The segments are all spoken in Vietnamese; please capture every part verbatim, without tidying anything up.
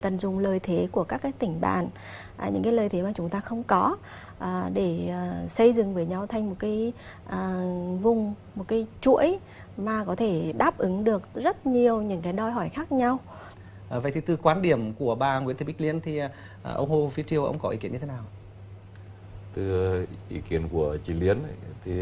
Tận dụng lợi thế của các cái tỉnh bạn, à, những cái lợi thế mà chúng ta không có, à, để à, xây dựng với nhau thành một cái à, vùng, một cái chuỗi mà có thể đáp ứng được rất nhiều những cái đòi hỏi khác nhau. À, vậy thì từ quan điểm của bà Nguyễn Thị Bích Liên thì à, ông Hồ Phi Triều ông có ý kiến như thế nào? Từ ý kiến của chị Liên ấy, thì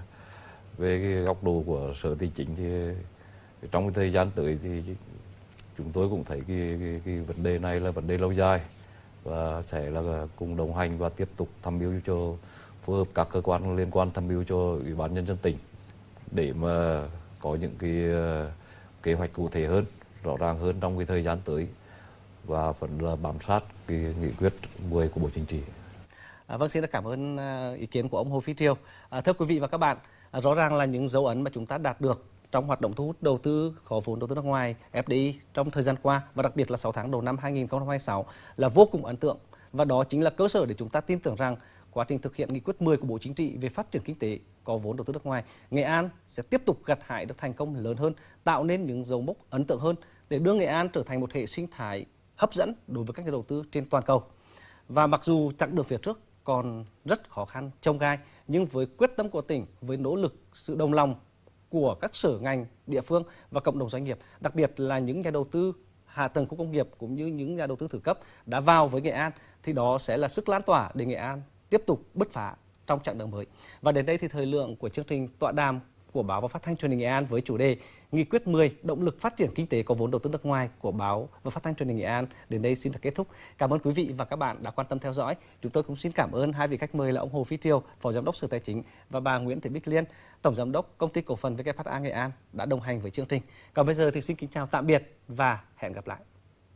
về cái góc độ của Sở Tài chính thì trong cái thời gian tới thì chúng tôi cũng thấy cái, cái, cái vấn đề này là vấn đề lâu dài và sẽ là cùng đồng hành và tiếp tục tham mưu cho phối hợp các cơ quan liên quan tham mưu cho Ủy ban Nhân dân tỉnh để mà có những cái uh, kế hoạch cụ thể hơn, rõ ràng hơn trong cái thời gian tới và vẫn là bám sát cái nghị quyết mười của Bộ Chính trị. À, vâng, xin cảm ơn ý kiến của ông Hồ Phi Triều. À, thưa quý vị và các bạn, à, rõ ràng là những dấu ấn mà chúng ta đạt được trong hoạt động thu hút đầu tư có vốn đầu tư nước ngoài ép đê i trong thời gian qua và đặc biệt là sáu tháng đầu năm hai nghìn không trăm hai mươi sáu là vô cùng ấn tượng, và đó chính là cơ sở để chúng ta tin tưởng rằng quá trình thực hiện nghị quyết mười của Bộ Chính trị về phát triển kinh tế có vốn đầu tư nước ngoài, Nghệ An sẽ tiếp tục gặt hái được thành công lớn hơn, tạo nên những dấu mốc ấn tượng hơn để đưa Nghệ An trở thành một hệ sinh thái hấp dẫn đối với các nhà đầu tư trên toàn cầu. Và mặc dù chặng đường phía trước còn rất khó khăn, chông gai, nhưng với quyết tâm của tỉnh, với nỗ lực, sự đồng lòng của các sở ngành, địa phương và cộng đồng doanh nghiệp, đặc biệt là những nhà đầu tư hạ tầng khu công nghiệp cũng như những nhà đầu tư thứ cấp đã vào với Nghệ An, thì đó sẽ là sức lan tỏa để Nghệ An tiếp tục bứt phá trong chặng đường mới. Và đến đây thì thời lượng của chương trình tọa đàm của Báo và Phát thanh Truyền hình Nghệ An với chủ đề Nghị quyết mười động lực phát triển kinh tế có vốn đầu tư nước ngoài của Báo và Phát thanh Truyền hình Nghệ An đến đây xin được kết thúc. Cảm ơn quý vị và các bạn đã quan tâm theo dõi. Chúng tôi cũng xin cảm ơn hai vị khách mời là ông Hồ Phi Triều, Phó Giám đốc Sở Tài chính, và bà Nguyễn Thị Bích Liên, Tổng Giám đốc Công ty Cổ phần vê kép hát a Nghệ An đã đồng hành với chương trình. Còn bây giờ thì xin kính chào tạm biệt và hẹn gặp lại.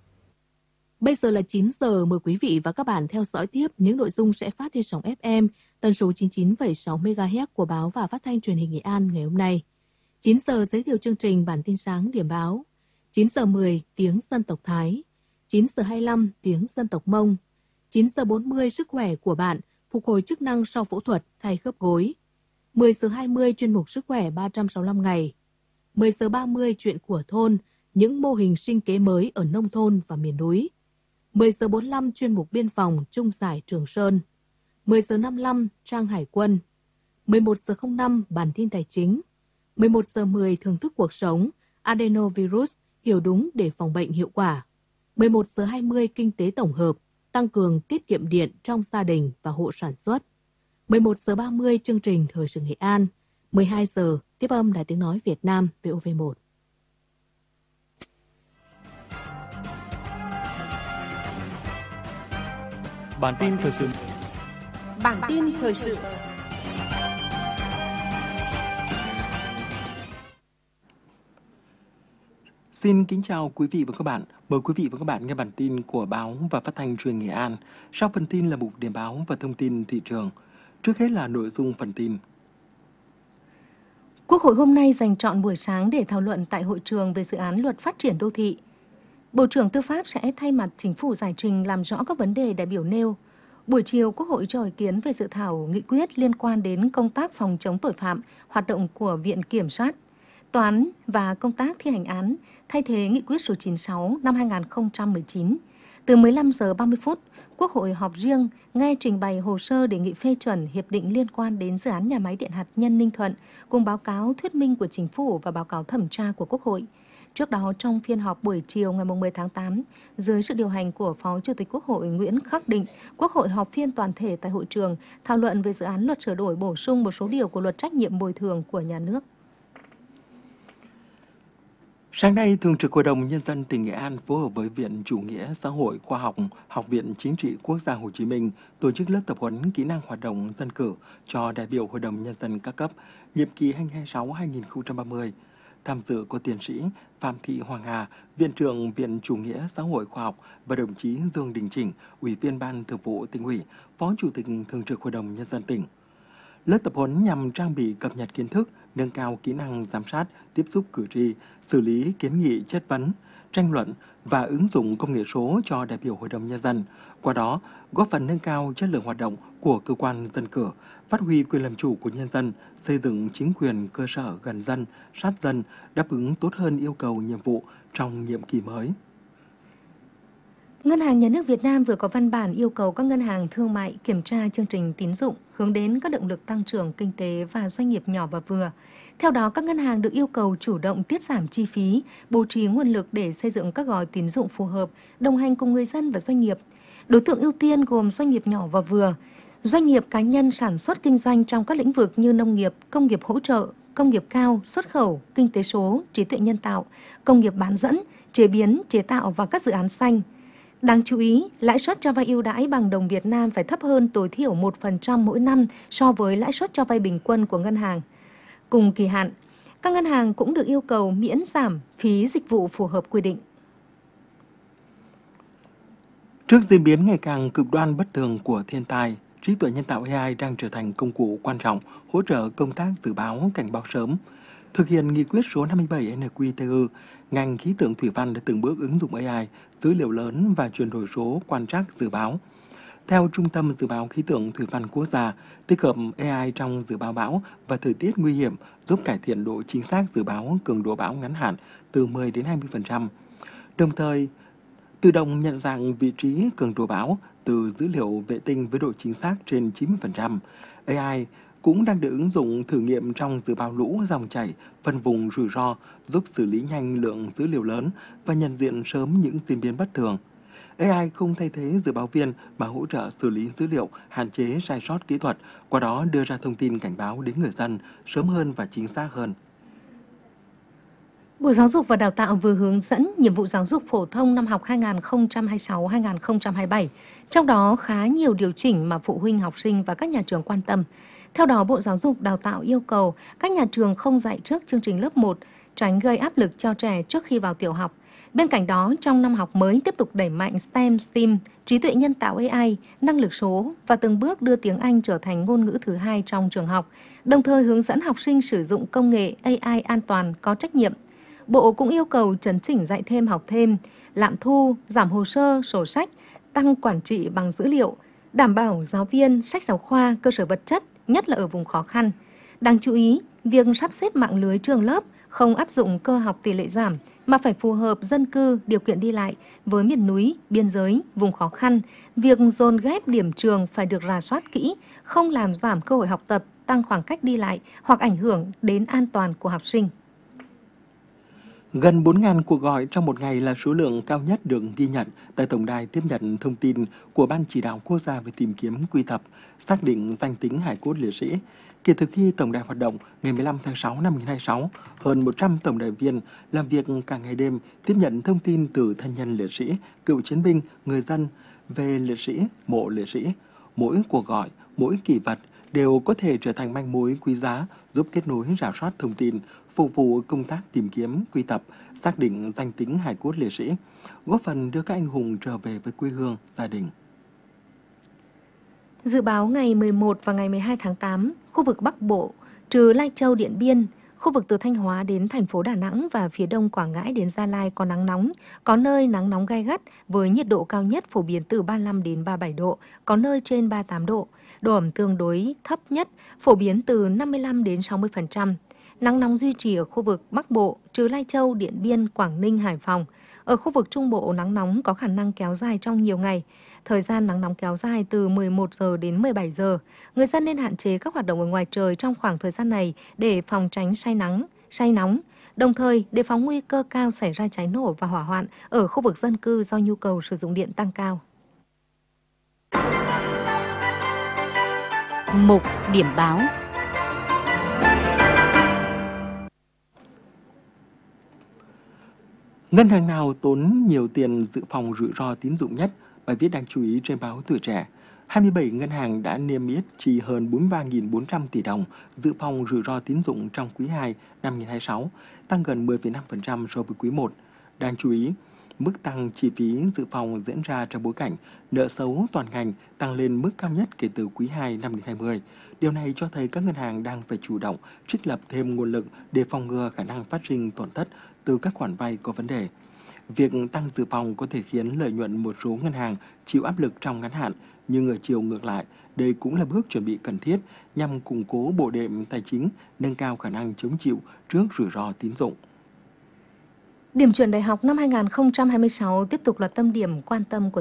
Bây giờ là chín giờ, mời quý vị và các bạn theo dõi tiếp những nội dung sẽ phát trên sóng ép em tần số chín mươi chín phẩy sáu mê ga héc của Báo và Phát thanh Truyền hình Nghệ An ngày hôm nay. chín giờ giới thiệu chương trình bản tin sáng điểm báo. chín giờ mười tiếng dân tộc Thái. chín giờ hai mươi lăm tiếng dân tộc Mông. chín giờ bốn mươi sức khỏe của bạn, phục hồi chức năng sau phẫu thuật thay khớp gối. mười giờ hai mươi chuyên mục sức khỏe ba trăm sáu mươi lăm ngày. mười giờ ba mươi chuyện của thôn, những mô hình sinh kế mới ở nông thôn và miền núi. mười giờ bốn mươi lăm chuyên mục biên phòng Trung Giải Trường Sơn. mười giờ năm mươi lăm trang Hải quân. mười một giờ không năm bản tin tài chính. mười một giờ mười thưởng thức cuộc sống, adenovirus hiểu đúng để phòng bệnh hiệu quả. mười một giờ hai mươi kinh tế tổng hợp, tăng cường tiết kiệm điện trong gia đình và hộ sản xuất. mười một giờ ba mươi chương trình Thời sự Nghệ An. mười hai giờ tiếp âm Đài Tiếng nói Việt Nam vê o vê một. Bản tin thời sự. Bản tin thời sự. Xin kính chào quý vị và các bạn. Mời quý vị và các bạn nghe bản tin của Báo và Phát thanh Truyền hình Nghệ An. Sau phần tin là mục điểm báo và thông tin thị trường. Trước hết là nội dung phần tin. Quốc hội hôm nay dành trọn buổi sáng để thảo luận tại hội trường về dự án luật phát triển đô thị. Bộ trưởng Tư pháp sẽ thay mặt Chính phủ giải trình làm rõ các vấn đề đại biểu nêu. Buổi chiều, Quốc hội cho ý kiến về dự thảo nghị quyết liên quan đến công tác phòng chống tội phạm, hoạt động của Viện Kiểm sát, Tòa án và công tác thi hành án, thay thế nghị quyết số chín mươi sáu năm hai nghìn không trăm mười chín. Từ mười lăm giờ ba mươi phút, Quốc hội họp riêng nghe trình bày hồ sơ đề nghị phê chuẩn hiệp định liên quan đến dự án nhà máy điện hạt nhân Ninh Thuận, cùng báo cáo thuyết minh của Chính phủ và báo cáo thẩm tra của Quốc hội. Trước đó, trong phiên họp buổi chiều ngày mười tháng tám, dưới sự điều hành của Phó Chủ tịch Quốc hội Nguyễn Khắc Định, Quốc hội họp phiên toàn thể tại hội trường thảo luận về dự án luật sửa đổi bổ sung một số điều của luật trách nhiệm bồi thường của nhà nước. Sáng nay, Thường trực Hội đồng Nhân dân tỉnh Nghệ An phối hợp với Viện Chủ nghĩa Xã hội Khoa học, Học viện Chính trị Quốc gia Hồ Chí Minh tổ chức lớp tập huấn kỹ năng hoạt động dân cử cho đại biểu Hội đồng Nhân dân các cấp, nhiệm kỳ hai nghìn không trăm hai mươi sáu đến hai nghìn không trăm ba mươi. Tham dự có tiến sĩ Phạm Thị Hoàng Hà, Viện trưởng Viện Chủ nghĩa Xã hội Khoa học và đồng chí Dương Đình Chỉnh, Ủy viên Ban Thường vụ Tỉnh ủy, Phó Chủ tịch Thường trực Hội đồng Nhân dân tỉnh. Lớp tập huấn nhằm trang bị cập nhật kiến thức, nâng cao kỹ năng giám sát, tiếp xúc cử tri, xử lý kiến nghị chất vấn, tranh luận và ứng dụng công nghệ số cho đại biểu Hội đồng Nhân dân. Qua đó, góp phần nâng cao chất lượng hoạt động của cơ quan dân cử, phát huy quyền làm chủ của nhân dân, xây dựng chính quyền cơ sở gần dân, sát dân, đáp ứng tốt hơn yêu cầu nhiệm vụ trong nhiệm kỳ mới. Ngân hàng Nhà nước Việt Nam vừa có văn bản yêu cầu các ngân hàng thương mại kiểm tra chương trình tín dụng hướng đến các động lực tăng trưởng kinh tế và doanh nghiệp nhỏ và vừa. Theo đó, các ngân hàng được yêu cầu chủ động tiết giảm chi phí, bố trí nguồn lực để xây dựng các gói tín dụng phù hợp, đồng hành cùng người dân và doanh nghiệp. Đối tượng ưu tiên gồm doanh nghiệp nhỏ và vừa, doanh nghiệp cá nhân sản xuất kinh doanh trong các lĩnh vực như nông nghiệp, công nghiệp hỗ trợ, công nghiệp cao, xuất khẩu, kinh tế số, trí tuệ nhân tạo, công nghiệp bán dẫn, chế biến, chế tạo và các dự án xanh. Đáng chú ý, lãi suất cho vay ưu đãi bằng đồng Việt Nam phải thấp hơn tối thiểu một phần trăm mỗi năm so với lãi suất cho vay bình quân của ngân hàng. Cùng kỳ hạn, các ngân hàng cũng được yêu cầu miễn giảm phí dịch vụ phù hợp quy định. Trước diễn biến ngày càng cực đoan bất thường của thiên tai, trí tuệ nhân tạo A I đang trở thành công cụ quan trọng hỗ trợ công tác dự báo cảnh báo sớm. Thực hiện nghị quyết số năm mươi bảy N Q T U, ngành khí tượng thủy văn đã từng bước ứng dụng A I, dữ liệu lớn và chuyển đổi số quan trắc dự báo. Theo Trung tâm Dự báo Khí tượng Thủy văn Quốc gia, tích hợp A I trong dự báo bão và thời tiết nguy hiểm giúp cải thiện độ chính xác dự báo cường độ bão ngắn hạn từ mười đến hai mươi phần trăm. Đồng thời, tự động nhận dạng vị trí cường độ bão từ dữ liệu vệ tinh với độ chính xác trên chín mươi phần trăm. A I cũng đang được ứng dụng thử nghiệm trong dự báo lũ, dòng chảy, phân vùng rủi ro, giúp xử lý nhanh lượng dữ liệu lớn và nhận diện sớm những diễn biến bất thường. A I không thay thế dự báo viên mà hỗ trợ xử lý dữ liệu, hạn chế sai sót kỹ thuật, qua đó đưa ra thông tin cảnh báo đến người dân sớm hơn và chính xác hơn. Bộ Giáo dục và Đào tạo vừa hướng dẫn nhiệm vụ giáo dục phổ thông năm học hai nghìn không trăm hai mươi sáu hai nghìn không trăm hai mươi bảy, trong đó khá nhiều điều chỉnh mà phụ huynh, học sinh và các nhà trường quan tâm. Theo đó, Bộ Giáo dục Đào tạo yêu cầu các nhà trường không dạy trước chương trình lớp một, tránh gây áp lực cho trẻ trước khi vào tiểu học. Bên cạnh đó, trong năm học mới tiếp tục đẩy mạnh STEM, STEAM, trí tuệ nhân tạo A I, năng lực số và từng bước đưa tiếng Anh trở thành ngôn ngữ thứ hai trong trường học, đồng thời hướng dẫn học sinh sử dụng công nghệ A I an toàn, có trách nhiệm. Bộ cũng yêu cầu chấn chỉnh dạy thêm học thêm, lạm thu, giảm hồ sơ, sổ sách, tăng quản trị bằng dữ liệu, đảm bảo giáo viên, sách giáo khoa, cơ sở vật chất, nhất là ở vùng khó khăn. Đáng chú ý, việc sắp xếp mạng lưới trường lớp không áp dụng cơ học tỷ lệ giảm, mà phải phù hợp dân cư, điều kiện đi lại với miền núi, biên giới, vùng khó khăn. Việc dồn ghép điểm trường phải được rà soát kỹ, không làm giảm cơ hội học tập, tăng khoảng cách đi lại hoặc ảnh hưởng đến an toàn của học sinh. Gần bốn nghìn cuộc gọi trong một ngày là số lượng cao nhất được ghi nhận tại Tổng đài tiếp nhận thông tin của Ban Chỉ đạo Quốc gia về tìm kiếm, quy tập, xác định danh tính hài cốt liệt sĩ. Kể từ khi tổng đài hoạt động ngày mười lăm tháng sáu năm hai nghìn không trăm hai mươi sáu, hơn một trăm tổng đài viên làm việc cả ngày đêm tiếp nhận thông tin từ thân nhân liệt sĩ, cựu chiến binh, người dân về liệt sĩ, mộ liệt sĩ. Mỗi cuộc gọi, mỗi kỷ vật đều có thể trở thành manh mối quý giá giúp kết nối rà soát thông tin, phục vụ công tác tìm kiếm, quy tập, xác định danh tính hài cốt liệt sĩ, góp phần đưa các anh hùng trở về với quê hương, gia đình. Dự báo ngày mười một và ngày mười hai tháng tám, khu vực Bắc Bộ, trừ Lai Châu, Điện Biên, khu vực từ Thanh Hóa đến thành phố Đà Nẵng và phía đông Quảng Ngãi đến Gia Lai có nắng nóng, có nơi nắng nóng gay gắt với nhiệt độ cao nhất phổ biến từ ba mươi lăm đến ba mươi bảy độ, có nơi trên ba mươi tám độ. Độ ẩm tương đối thấp nhất phổ biến từ năm mươi lăm đến sáu mươi phần trăm. Nắng nóng duy trì ở khu vực Bắc Bộ, trừ Lai Châu, Điện Biên, Quảng Ninh, Hải Phòng. Ở khu vực Trung Bộ, nắng nóng có khả năng kéo dài trong nhiều ngày. Thời gian nắng nóng kéo dài từ mười một giờ đến mười bảy giờ. Người dân nên hạn chế các hoạt động ở ngoài trời trong khoảng thời gian này để phòng tránh say nắng, say nóng. Đồng thời, đề phòng nguy cơ cao xảy ra cháy nổ và hỏa hoạn ở khu vực dân cư do nhu cầu sử dụng điện tăng cao. Mục điểm báo. Ngân hàng nào tốn nhiều tiền dự phòng rủi ro tín dụng nhất? Bài viết đáng chú ý trên báo Tuổi Trẻ. hai mươi bảy ngân hàng đã niêm yết chi hơn bốn mươi ba nghìn bốn trăm tỷ đồng dự phòng rủi ro tín dụng trong quý hai năm hai nghìn không trăm hai mươi sáu, tăng gần mười phẩy năm phần trăm so với quý một. Đáng chú ý, mức tăng chi phí dự phòng diễn ra trong bối cảnh nợ xấu toàn ngành tăng lên mức cao nhất kể từ quý hai năm hai nghìn không trăm hai mươi. Điều này cho thấy các ngân hàng đang phải chủ động trích lập thêm nguồn lực để phòng ngừa khả năng phát sinh tổn thất từ các khoản vay có vấn đề. Việc tăng dự phòng có thể khiến lợi nhuận một số ngân hàng chịu áp lực trong ngắn hạn, nhưng ở chiều ngược lại, đây cũng là bước chuẩn bị cần thiết nhằm củng cố bộ đệm tài chính, nâng cao khả năng chống chịu trước rủi ro tín dụng. Điểm chuẩn đại học năm hai nghìn không trăm hai mươi sáu tiếp tục là tâm điểm quan tâm của